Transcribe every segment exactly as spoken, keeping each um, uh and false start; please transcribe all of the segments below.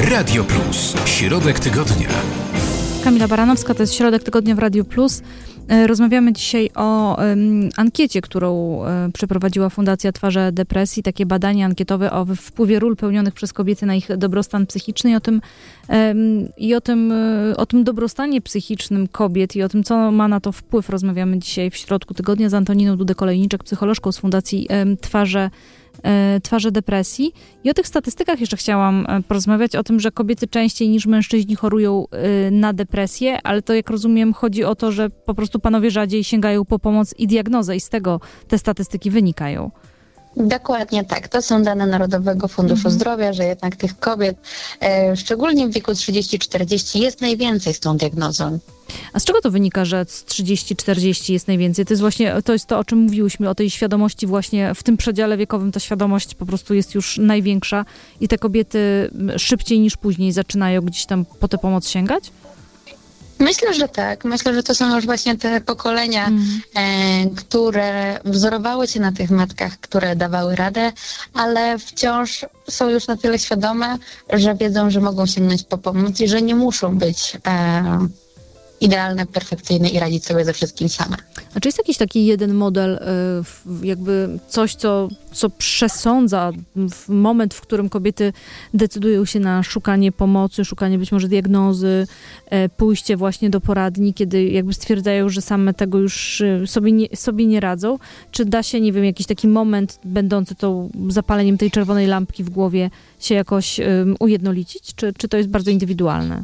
Radio Plus. Środek tygodnia. Kamila Baranowska, to jest Środek Tygodnia w Radiu Plus. Rozmawiamy dzisiaj o um, ankiecie, którą um, przeprowadziła Fundacja Twarze Depresji. Takie badanie ankietowe o wpływie ról pełnionych przez kobiety na ich dobrostan psychiczny i o tym, um, i o tym, um, o tym dobrostanie psychicznym kobiet i o tym, co ma na to wpływ. Rozmawiamy dzisiaj w Środku Tygodnia z Antoniną Dudę-Kolejniczek, psycholożką z Fundacji um, Twarze Twarze Depresji. I o tych statystykach jeszcze chciałam porozmawiać, o tym, że kobiety częściej niż mężczyźni chorują na depresję, ale to, jak rozumiem, chodzi o to, że po prostu panowie rzadziej sięgają po pomoc i diagnozę i z tego te statystyki wynikają. Dokładnie tak. To są dane Narodowego Funduszu mhm. Zdrowia, że jednak tych kobiet, e, szczególnie w wieku trzydzieści czterdzieści, jest najwięcej z tą diagnozą. A z czego to wynika, że z trzydzieści czterdzieści jest najwięcej? To jest właśnie to, jest to, o czym mówiłyśmy, o tej świadomości właśnie w tym przedziale wiekowym. Ta świadomość po prostu jest już największa i te kobiety szybciej niż później zaczynają gdzieś tam po tę pomoc sięgać? Myślę, że tak. Myślę, że to są już właśnie te pokolenia, mm. e, które wzorowały się na tych matkach, które dawały radę, ale wciąż są już na tyle świadome, że wiedzą, że mogą sięgnąć po pomoc i że nie muszą być e, idealne, perfekcyjne i radzić sobie ze wszystkim same. A czy jest jakiś taki jeden model, jakby coś, co, co przesądza w moment, w którym kobiety decydują się na szukanie pomocy, szukanie być może diagnozy, pójście właśnie do poradni, kiedy jakby stwierdzają, że same tego już sobie nie, sobie nie radzą? Czy da się, nie wiem, jakiś taki moment będący tą zapaleniem tej czerwonej lampki w głowie się jakoś um, ujednolicić? Czy, czy to jest bardzo indywidualne?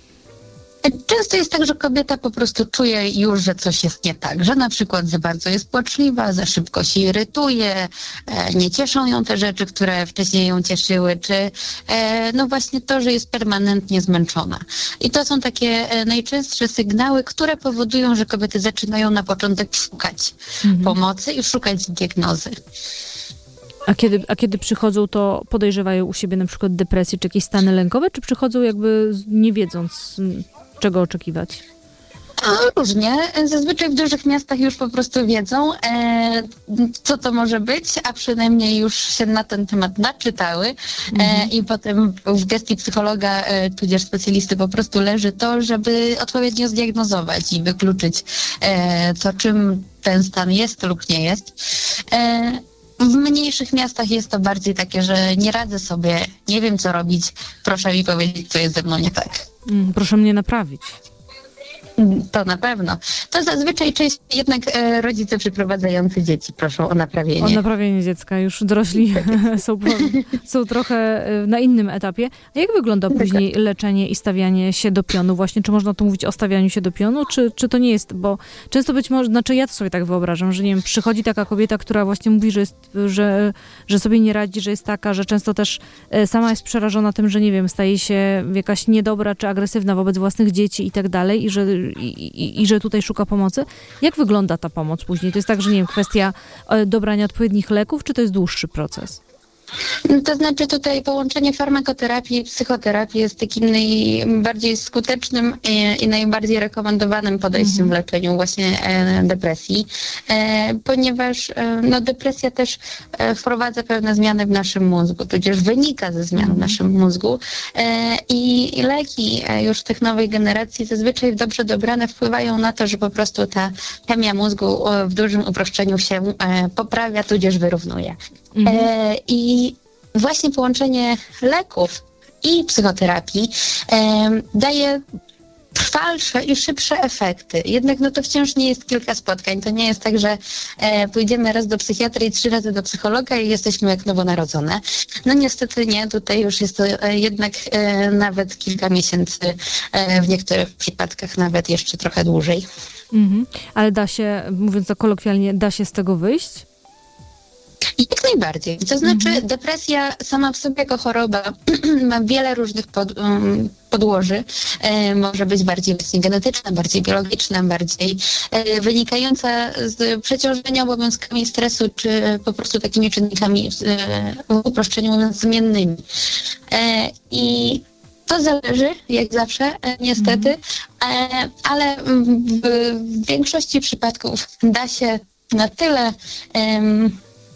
Często jest tak, że kobieta po prostu czuje już, że coś jest nie tak, że na przykład za bardzo jest płaczliwa, za szybko się irytuje, e, nie cieszą ją te rzeczy, które wcześniej ją cieszyły, czy e, no właśnie to, że jest permanentnie zmęczona. I to są takie e, najczęstsze sygnały, które powodują, że kobiety zaczynają na początek szukać mhm. pomocy i szukać diagnozy. A kiedy, a kiedy przychodzą, to podejrzewają u siebie na przykład depresję czy jakieś stany lękowe, czy przychodzą jakby nie wiedząc, czego oczekiwać? A, różnie. Zazwyczaj w dużych miastach już po prostu wiedzą, e, co to może być, a przynajmniej już się na ten temat naczytały e, mhm. i potem w gestii psychologa, e, tudzież specjalisty po prostu leży to, żeby odpowiednio zdiagnozować i wykluczyć e, to, czym ten stan jest lub nie jest. E, W mniejszych miastach jest to bardziej takie, że nie radzę sobie, nie wiem co robić, proszę mi powiedzieć, co jest ze mną nie tak. Mm, proszę mnie naprawić. To na pewno. To zazwyczaj częściej jednak e, rodzice przyprowadzający dzieci proszą o naprawienie. O naprawienie dziecka. Już dorośli są, są trochę na innym etapie. A jak wygląda później tak. leczenie i stawianie się do pionu? Właśnie, czy można tu mówić o stawianiu się do pionu, czy, czy to nie jest? Bo często być może, znaczy ja to sobie tak wyobrażam, że nie wiem, przychodzi taka kobieta, która właśnie mówi, że, jest, że, że sobie nie radzi, że jest taka, że często też sama jest przerażona tym, że nie wiem, staje się jakaś niedobra czy agresywna wobec własnych dzieci i tak dalej i że I, i, i że tutaj szuka pomocy. Jak wygląda ta pomoc później? To jest tak, że nie wiem, kwestia dobrania odpowiednich leków, czy to jest dłuższy proces? To znaczy tutaj połączenie farmakoterapii i psychoterapii jest takim najbardziej skutecznym i, i najbardziej rekomendowanym podejściem mhm. w leczeniu właśnie e, depresji, e, ponieważ e, no, depresja też e, wprowadza pewne zmiany w naszym mózgu, tudzież wynika ze zmian mhm. w naszym mózgu e, i, i leki e, już tych nowej generacji zazwyczaj dobrze dobrane wpływają na to, że po prostu ta chemia mózgu e, w dużym uproszczeniu się e, poprawia, tudzież wyrównuje. Mhm. E, I właśnie połączenie leków i psychoterapii e, daje trwalsze i szybsze efekty. Jednak no to wciąż nie jest kilka spotkań. To nie jest tak, że e, pójdziemy raz do psychiatry i trzy razy do psychologa i jesteśmy jak nowonarodzone. No niestety nie. Tutaj już jest to e, jednak e, nawet kilka miesięcy, e, w niektórych przypadkach nawet jeszcze trochę dłużej. Mhm. Ale da się, mówiąc to kolokwialnie, da się z tego wyjść? Jak najbardziej. To znaczy mhm. depresja sama w sobie jako choroba ma wiele różnych pod, um, podłoży. E, może być bardziej właśnie genetyczna, bardziej biologiczna, bardziej e, wynikająca z przeciążenia obowiązkami stresu, czy po prostu takimi czynnikami e, w uproszczeniu mówiąc zmiennymi. E, I to zależy, jak zawsze, e, niestety, e, ale w, w większości przypadków da się na tyle um,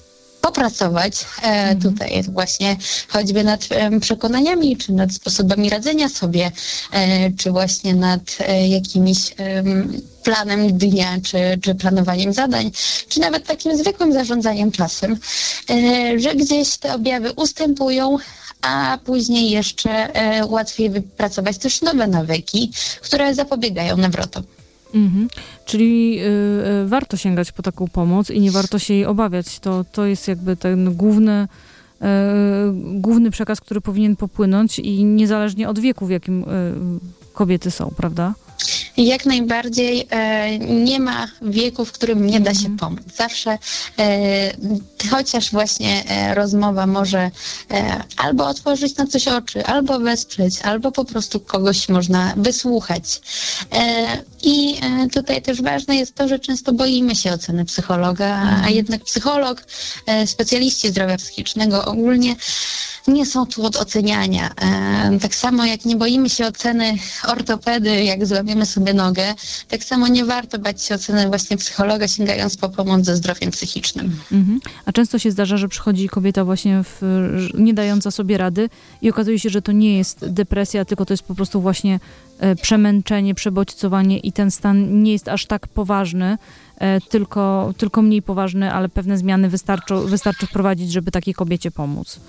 popracować e, tutaj właśnie choćby nad e, przekonaniami, czy nad sposobami radzenia sobie, e, czy właśnie nad e, jakimiś e, planem dnia, czy, czy planowaniem zadań, czy nawet takim zwykłym zarządzaniem czasem, e, że gdzieś te objawy ustępują, a później jeszcze e, łatwiej wypracować też nowe nawyki, które zapobiegają nawrotom. Mhm. Czyli y, y, warto sięgać po taką pomoc i nie warto się jej obawiać. To, to jest jakby ten główny, y, główny przekaz, który powinien popłynąć i niezależnie od wieku, w jakim y, kobiety są, prawda? Jak najbardziej e, nie ma wieku, w którym nie da się pomóc. Zawsze e, chociaż właśnie e, rozmowa może e, albo otworzyć na coś oczy, albo wesprzeć, albo po prostu kogoś można wysłuchać. E, I e, tutaj też ważne jest to, że często boimy się oceny psychologa, a jednak psycholog, e, specjaliści zdrowia psychicznego ogólnie nie są tu od oceniania. E, tak samo jak nie boimy się oceny ortopedy, jak złamiemy sobie nogę, tak samo nie warto bać się oceny właśnie psychologa, sięgając po pomoc ze zdrowiem psychicznym. Mhm. A często się zdarza, że przychodzi kobieta właśnie w, nie dająca sobie rady i okazuje się, że to nie jest depresja, tylko to jest po prostu właśnie e, przemęczenie, przebodźcowanie i ten stan nie jest aż tak poważny, e, tylko, tylko mniej poważny, ale pewne zmiany wystarczą, wystarczy wprowadzić, żeby takiej kobiecie pomóc.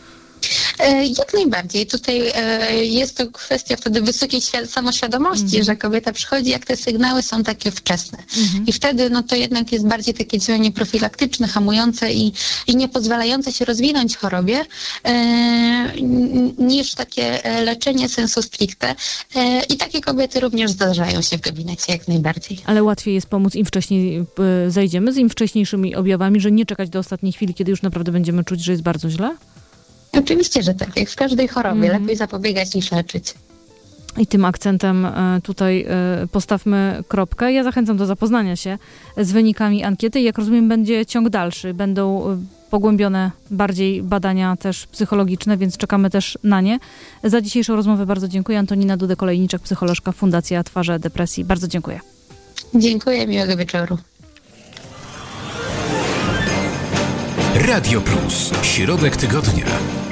Jak najbardziej. Tutaj jest to kwestia wtedy wysokiej samoświadomości, mhm. że kobieta przychodzi, jak te sygnały są takie wczesne. Mhm. I wtedy no to jednak jest bardziej takie działanie profilaktyczne, hamujące i, i nie pozwalające się rozwinąć chorobie, e, niż takie leczenie sensu stricte. E, I takie kobiety również zdarzają się w gabinecie, jak najbardziej. Ale łatwiej jest pomóc, im wcześniej zejdziemy z im wcześniejszymi objawami, że nie czekać do ostatniej chwili, kiedy już naprawdę będziemy czuć, że jest bardzo źle? Oczywiście, że tak. Jak w każdej chorobie. Mm. Lepiej zapobiegać niż leczyć. I tym akcentem tutaj postawmy kropkę. Ja zachęcam do zapoznania się z wynikami ankiety. Jak rozumiem, będzie ciąg dalszy. Będą pogłębione bardziej badania też psychologiczne, więc czekamy też na nie. Za dzisiejszą rozmowę bardzo dziękuję. Antonina Dudek-Olejniczak, psycholożka Fundacja Twarze Depresji. Bardzo dziękuję. Dziękuję, miłego wieczoru. Radio Plus. Środek tygodnia.